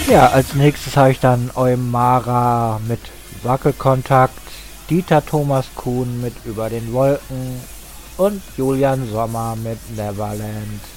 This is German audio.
Ja, als nächstes habe ich dann Eumara mit Wackelkontakt, Dieter Thomas Kuhn mit Über den Wolken und Julian Sommer mit Neverland.